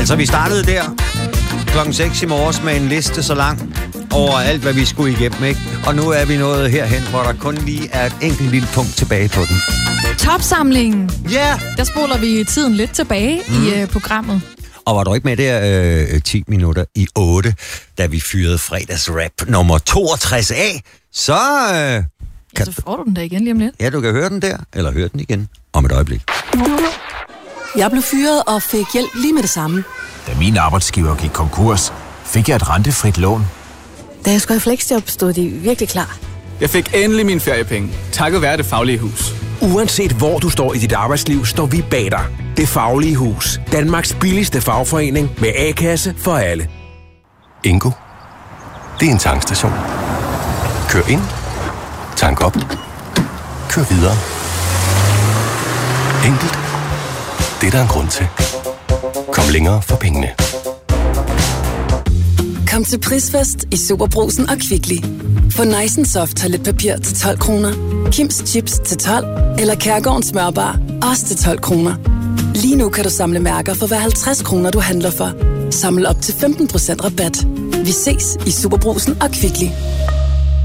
Altså, vi startede der klokken 6 i morges med en liste så lang over alt, hvad vi skulle igennem, ikke? Og nu er vi nået herhen, hvor der kun lige er et enkelt lille punkt tilbage på den. Topsamlingen. Ja! Yeah. Der spoler vi tiden lidt tilbage i programmet. Og var du ikke med der 10 minutter i 8, da vi fyrede fredagsrap nummer 62 af, så... så får du den da igen lige om lidt. Ja, du kan høre den der, eller høre den igen om et øjeblik. Jeg blev fyret og fik hjælp lige med det samme. Da min arbejdsgiver gik konkurs, fik jeg et rentefrit lån. Da jeg skulle have fleksjob, stod de virkelig klar. Jeg fik endelig mine feriepenge, takket være Det Faglige Hus. Uanset hvor du står i dit arbejdsliv, står vi bag dig. Det Faglige Hus. Danmarks billigste fagforening med A-kasse for alle. Ingo. Det er en tankstation. Kør ind. Tank op. Kør videre. Enkelt. Det er der en grund til. Kom længere for pengene. Kom til Prisfest i Superbrugsen og Kvickly. Få Nice Soft toiletpapir til 12 kroner. Kims Chips til 12. Eller Kærgårdens smørbar også til 12 kroner. Lige nu kan du samle mærker for hver 50 kroner, du handler for. Samle op til 15% rabat. Vi ses i Superbrugsen og Kvickly.